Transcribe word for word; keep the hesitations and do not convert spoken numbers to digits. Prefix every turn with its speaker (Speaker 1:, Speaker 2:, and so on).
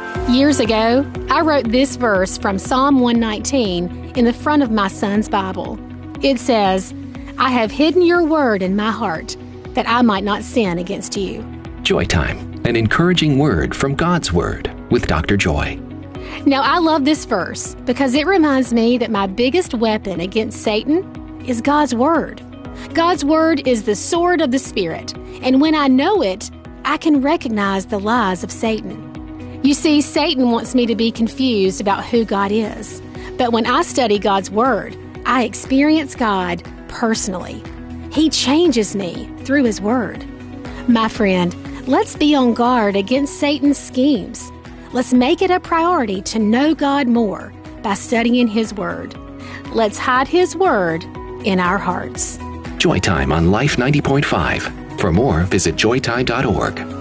Speaker 1: Years ago, I wrote this verse from Psalm one nineteen in the front of my son's Bible. It says, "I have hidden your word in my heart, that I might not sin against you."
Speaker 2: Joy Time, an encouraging word from God's Word with Doctor Joy.
Speaker 1: Now, I love this verse because it reminds me that my biggest weapon against Satan is God's Word. God's Word is the sword of the Spirit, and when I know it, I can recognize the lies of Satan. You see, Satan wants me to be confused about who God is. But when I study God's Word, I experience God personally. He changes me through His Word. My friend, let's be on guard against Satan's schemes. Let's make it a priority to know God more by studying His Word. Let's hide His Word in our hearts.
Speaker 2: Joy Time on Life ninety point five. For more, visit joy time dot org.